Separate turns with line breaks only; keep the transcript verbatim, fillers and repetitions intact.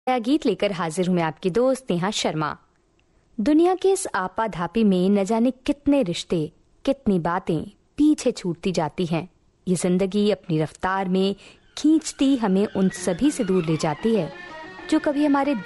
नया गीत लेकर हाजिर हूं मैं आपकी दोस्त नेहा शर्मा। दुनिया के इस आपाधापी में न जाने कितने रिश्ते, कितनी बातें पीछे छूटती जाती हैं। ये जिंदगी अपनी रफ्तार में खींचती हमें उन सभी से दूर ले जाती है जो कभी हमारे